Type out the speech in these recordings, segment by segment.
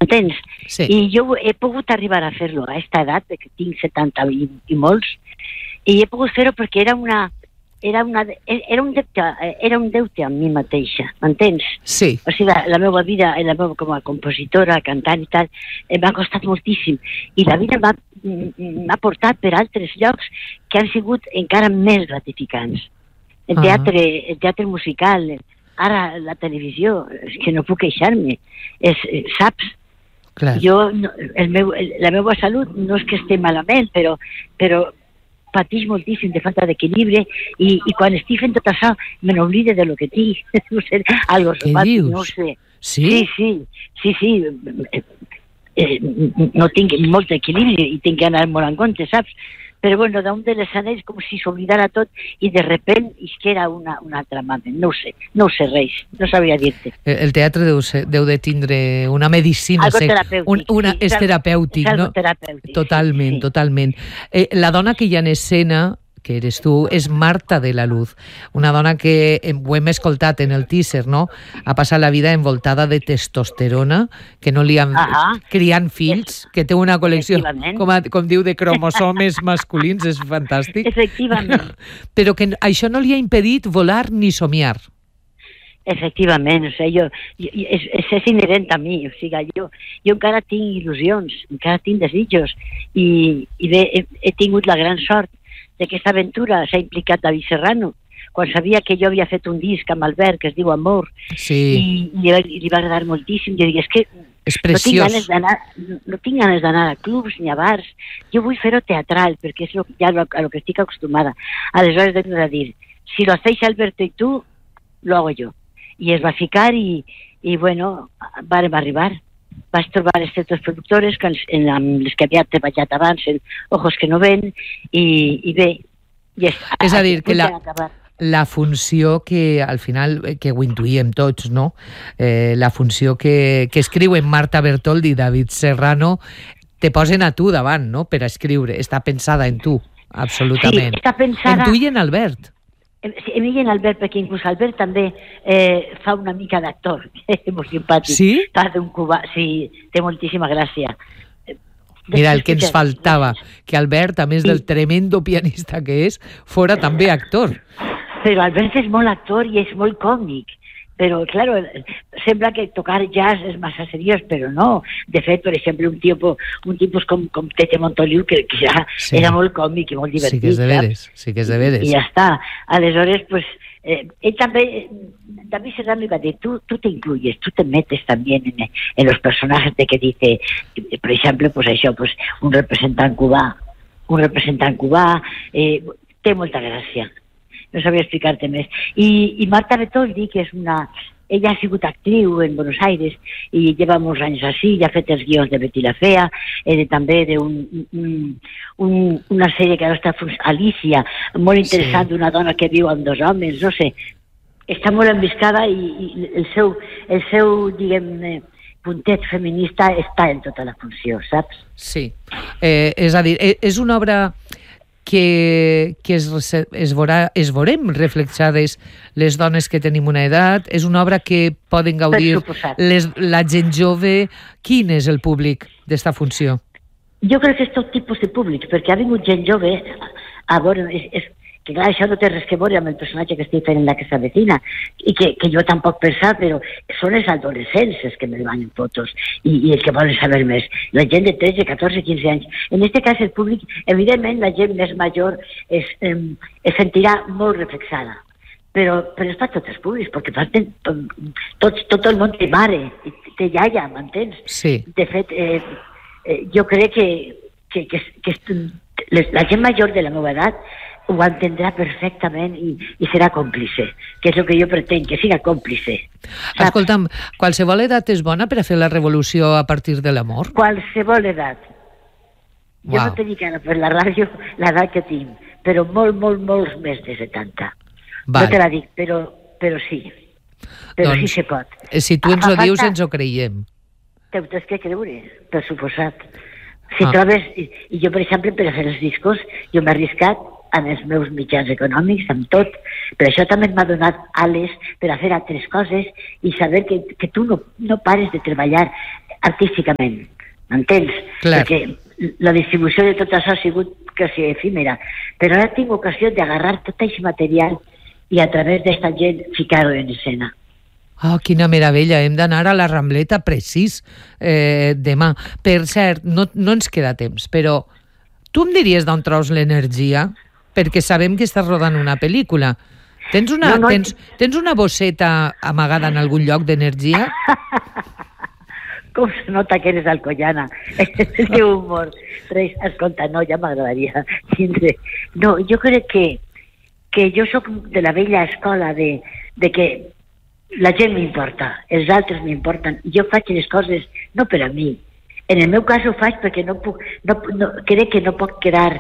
m'entens? Sí. I jo he pogut arribar a fer-lo a aquesta edat, que tinc 70 i molts, i he pogut fer-ho perquè era un deute amb mi mateixa, m'entens? Sí. O sigui, la meva vida, com a compositora, cantant i tal, m'ha costat moltíssim. I la vida m'ha portat per altres llocs que han sigut encara més gratificants. El teatre musical, ara la televisió, és que no puc queixar-me. Saps? Clar. La meva salut no és que estigui malament, però pateix moltíssim de falta d'equilibri i quan estic fent tot això me n'oblide de lo que tinc. No sé, algo Què dius? No sé. Sí? Sí. No tinc molt equilibri i tinc que anar molt en compte, saps? Però bueno, d'un de les anells com si s'oblidara tot i de repent isquera una altra mame. No ho sé res, no sabria dir-te. El teatre deu de tindre una medicina. Algo terapèutic. És terapèutic, no? Terapèutic. Totalment. La dona que hi ha en escena, que eres tu, és Marta de la Luz, una dona que ho hem escoltat en el teaser, no? Ha passat la vida envoltada de testosterona, que no li han criant fills, que té una col·lecció, com diu, de cromosomes masculins, és fantàstic. Efectivament. Però que això no li ha impedit volar ni somiar. Efectivament, o sigui, és inherent a mi, o sigui, jo encara tinc il·lusions, encara tinc desitjos, i bé, he tingut la gran sort de que aquesta aventura s'ha implicat David Serrano, quan sabia que jo havia fet un disc amb Albert que es diu Amor, i li va agradar moltíssim. Jo dic, és que no tinc ganes d'anar a clubs ni a bars, jo vull fer-ho teatral, perquè és ja a lo que estic acostumada. Aleshores de dir, si lo hacéis Alberto y tú, lo hago yo. I es va ficar i bueno, vàrem arribar. Vaig trobar aquests dos productores amb les que havia treballat abans, en Ojos que no ven, i bé. És a dir, que la funció que al final, que ho intuïm tots, no? La funció que escriuen Marta Bertoldi i David Serrano te posen a tu davant, no?, per a escriure. Està pensada en tu, absolutament. Sí, està pensada... En tu i en Albert. En mi i en Albert, perquè inclús Albert també fa una mica d'actor, molt simpàtic. Sí? Fa d'un cubà, sí, té moltíssima gràcia. Mira, el que ens faltava, que Albert, a més del tremendo pianista que és, fora també actor. Però Albert és molt actor i és molt còmic. Però, claro, sembla que tocar jazz és massa seriós, però no. De fet, per exemple, un tipus com Tete Montoliu, que ja era molt còmic i molt divertit. Sí que és de veres. I ja està. Aleshores, pues, ell també Serrano va dir, tú te incluyes, tú te metes también en los personajes de que dice, por ejemplo, pues això, pues, un representant cubà, té molta gràcia. No sabria explicar-te més. I Marta Bertoldi, que és ella ha sigut actriu en Buenos Aires i lleva molts anys així, ja ha fet els guions de Betty la Fea, també d'una sèrie que ara està Alicia, molt interessant, d'una dona que viu amb dos homes, no sé. Està molt enviscada i el seu diguem, puntet feminista està en tota la funció, saps? Sí. És a dir, és una obra que es veurem reflexades les dones que tenim una edat, és una obra que poden gaudir la gent jove. Quin és el públic d'esta funció? Jo crec que és tot tipus de públic, perquè ha vingut gent jove a veure, que clar, això no té res que veure amb el personatge que estic fent en la que s'avecina, i que jo tampoc pensava, però són els adolescents els que me demanen fotos i els que volen saber més. La gent de 13, 14, 15 anys. En aquest cas el públic, evidentment la gent més major es sentirà molt reflexada, però és per tots els públics, perquè tot el món té mare, té iaia, m'entens? Sí. De fet, jo crec que la gent major de la meva edat ho entendrà perfectament i serà còmplice, que és el que jo pretenc, que siga còmplice. Escolta'm, qualsevol edat és bona per a fer la revolució a partir de l'amor? Qualsevol edat. Jo no te dic ara per la ràdio l'edat que tinc, però molts més de 70. No te la dic, però sí. Però sí se pot. Si tu ens ho dius, ens ho creiem. T'ho tens que creure, per suposat. Si trobes... I jo, per exemple, per a fer els discos, jo m'he arriscat amb els meus mitjans econòmics, amb tot. Per això també m'ha donat ales per a fer altres coses i saber que tu no pares de treballar artísticament, m'entens? Clar. Perquè la distribució de tot això ha sigut quasi efímera, però ara tinc ocasió d'agarrar tot aquest material i a través d'esta gent ficar-ho en escena. Oh, quina meravella, hem d'anar a la Rambleta precís demà. Per cert, no ens queda temps, però tu em diries d'on treus l'energia? Perquè sabem que estàs rodant una pel·lícula. Tens una bosseta amagada en algun lloc d'energia? Com se nota que eres alcoyana. El teu humor. Res, escolta, no, ja m'agradaria tindre... No, jo crec que jo sóc de la vella escola de que la gent m'importa, els altres m'importen, i jo faig les coses no per a mi. En el meu cas ho faig perquè crec que no pot quedar,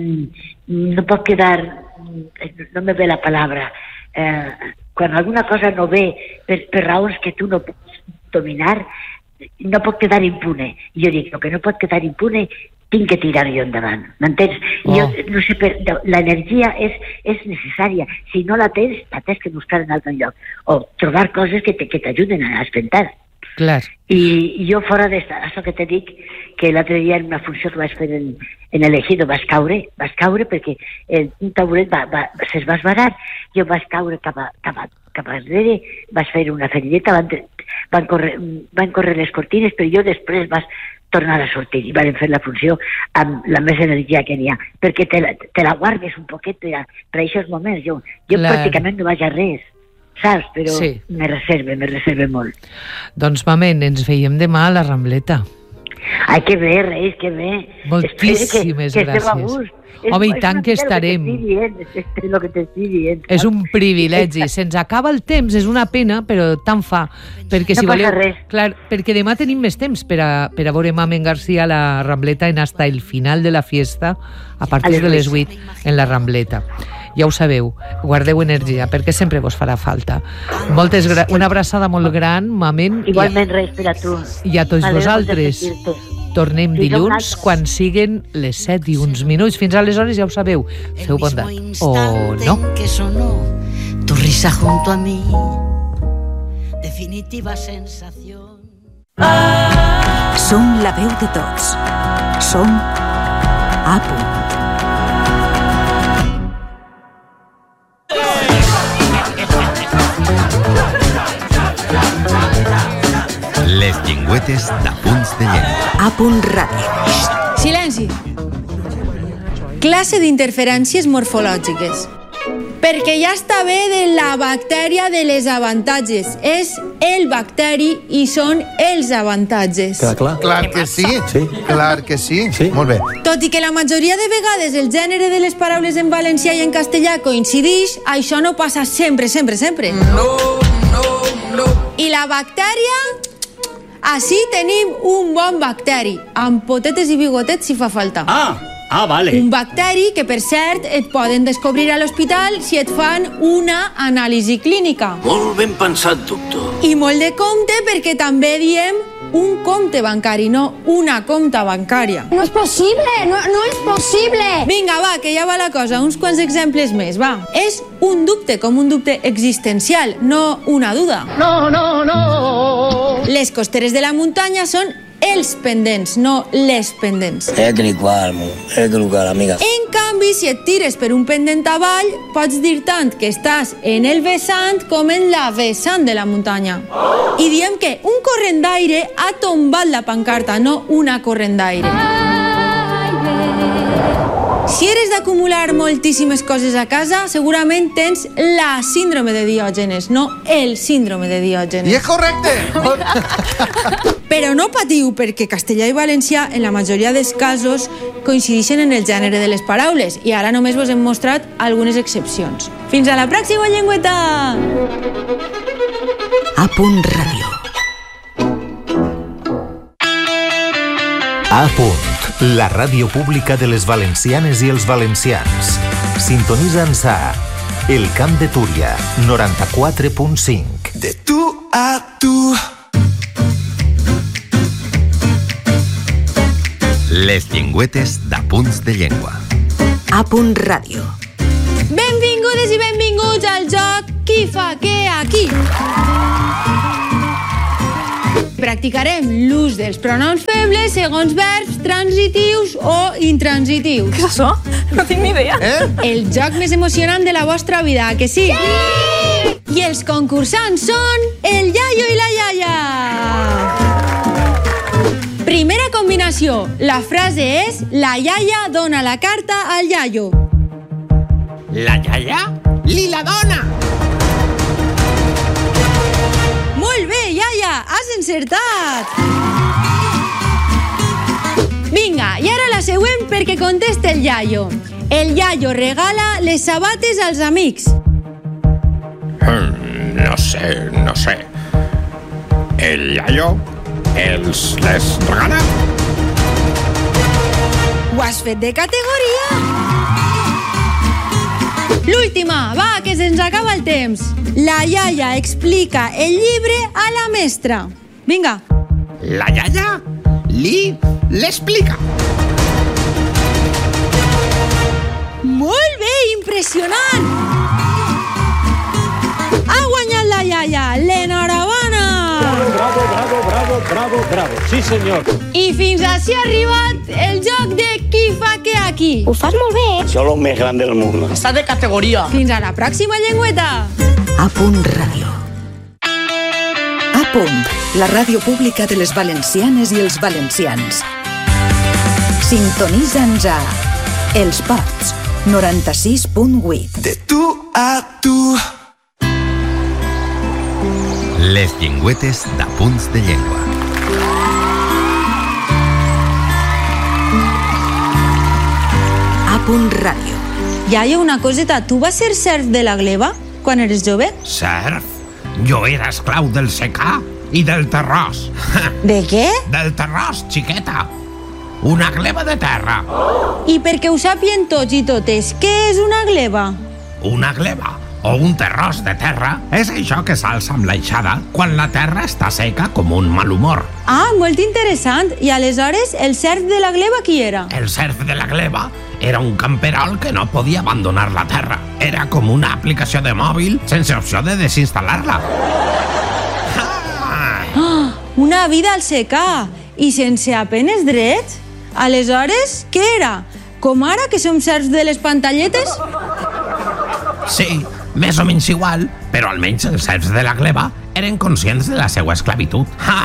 no me ve la palabra, quan alguna cosa no ve per raons que tu no pots dominar, no pot quedar impune. I jo dic, el que no pot quedar impune tinc que tirar jo endavant, m'entens? Jo no sé, l'energia és necessària. Si no la tens que buscar en algun lloc o trobar coses que t'ajuden a espentar. Clar. I jo fora d'això que te dic, que l'altre dia en una funció que vaig fer en Elegido vas caure perquè un tauret se'ls va esbarar, jo vaig caure cap enrere, vaig fer una ferideta, van córrer les cortines, però jo després vaig tornar a sortir i van fer la funció amb la més energia que n'hi ha, perquè te la guardes un poquet per a aquests moments. Jo pràcticament no vaig a res, saps? Però sí. me reserve molt. Doncs, mamen, ens veiem demà a la Rambleta. Ai, que bé, Reis, que bé. Moltíssimes gràcies. Home, i tant que estarem. És el que t'estic dient. És un privilegi. Se'ns acaba el temps, és una pena, però tant fa. Perquè si voleu, clar, perquè demà tenim més temps per a veure Mamen García a la Rambleta en hasta el final de la fiesta, a partir de les 8 en la Rambleta. Ja ho sabeu, guardeu energia, perquè sempre vos farà falta. Una abraçada molt gran, Mamen. Igualment, Reis, per a tu. I a tots vosaltres. Tornem dilluns quan siguen les 7 i uns minuts. Fins aleshores ja ho sabeu. Feu bondat. O no. Tu risa junto a mí, definitiva sensación. Som la veu de tots. Som A Punt. Les llengüetes d'Apunts de Llengua. A Punt Ràdio. Silenci. Classe d'interferències morfològiques. Perquè ja està bé de la bactèria de les avantatges. És el bacteri i són els avantatges. Clar que sí. Clar que sí. Molt bé. Tot i que la majoria de vegades el gènere de les paraules en valencià i en castellà coincideix, això no passa sempre. No. I la bactèria... Així tenim un bon bacteri, amb potetes i bigotets si fa falta. Vale. Un bacteri que, per cert, et poden descobrir a l'hospital si et fan una anàlisi clínica. Molt ben pensat, doctor. I molt de compte perquè també diem un compte bancari, no una compta bancària. No és possible, no és possible. Vinga, va, que ja va la cosa. Uns quants exemples més, va. És un dubte, com un dubte existencial, no una duda. No. Les costeres de la muntanya són els pendents, no les pendents. amiga. En canvi, si et tires per un pendent avall, pots dir tant que estàs en el vessant com en la vessant de la muntanya. I diem que un corrent d'aire ha tombat la pancarta, no una corrent d'aire. Si eres d'acumular moltíssimes coses a casa, segurament tens la síndrome de Diògenes, no el síndrome de Diògenes. I és correcte! Però no patiu, perquè castellà i valencià, en la majoria dels casos, coincideixen en el gènere de les paraules, i ara només vos hem mostrat algunes excepcions. Fins a la pròxima, llengüeta! A Punt Ràdio. A Punt, la ràdio pública de les valencianes i els valencians. Sintonitza'ns a El Camp de Túria, 94.5. De tu a tu. Les llengüetes d'Apunts de Llengua. A Punt Ràdio. Benvingudes i benvinguts al joc Qui fa què aquí? practicarem l'ús dels pronoms febles segons verbs transitius o intransitius. Què és això? No tinc ni idea. El joc més emocionant de la vostra vida, que sí? I els concursants són el iaio i la iaia. Primera combinació. La frase és: la iaia dona la carta al iaio. La iaia li la dona. Molt bé, iaia, has encertat. Vinga, i ara la següent perquè contesta el iaio. El iaio regala les sabates als amics. No sé. El iaio les regala? Ho has fet de categoria. L'última, va, que se'ns acaba el temps. La iaia explica el llibre a la mestra. Vinga. La iaia l'explica. Molt bé, impressionant. Ha guanyat la iaia, l'enhorabona. Bravo. Sí, senyor. I fins així ha arribat el joc de qui fa què aquí. Ho fas molt bé. Això és lo més gran del món. Està de categoria. Fins a la pròxima llengüeta. A Punt Ràdio. A Punt, la ràdio pública de les valencianes i els valencians. Sintonitza'ns a Els Pots, 96.8. De tu a tu. Les llengüetes d'Apunts de Llengua. A Punt Ràdio. Iaio, una coseta, tu vas ser serf de la gleba quan eres jove? Serf? Jo era esclau del secà i del terròs. De què? Del terròs, xiqueta. Una gleba de terra. I perquè ho sàpien tots i totes, què és una gleba? Una gleba o un terròs de terra és això que s'alça amb l'aixada quan la terra està seca com un mal humor. Ah, molt interessant. I aleshores, el serf de la gleba qui era? El serf de la gleba era un camperol que no podia abandonar la terra. Era com una aplicació de mòbil sense opció de desinstal·lar-la. Ah, una vida al secà i sense apenes drets? Aleshores, què era? Com ara que som serfs de les pantalletes? Sí, més o menys igual, però almenys els serfs de la gleba eren conscients de la seva esclavitud.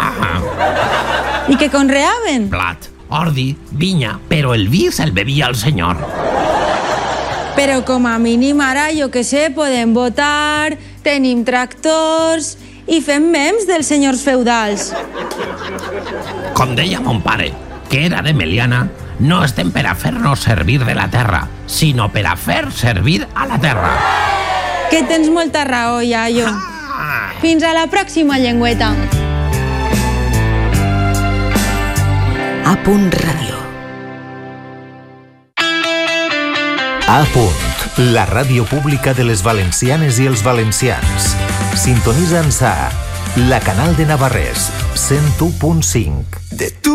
I què conreaven? Blat, ordi, vinya, però el vi se'l bevia el senyor. Però com a mínim ara, jo que sé, podem votar, tenim tractors i fem mems dels senyors feudals. Com deia mon pare, que era de Meliana, no estem per a fer-nos servir de la terra, sinó per a fer servir a la terra. Que tens molta raó, iaio. Fins a la pròxima llengüeta. A Punt Ràdio. A Punt, la ràdio pública de les valencianes i els valencians. Sintonitza'ns a la Canal de Navarrés, 101.5. De tu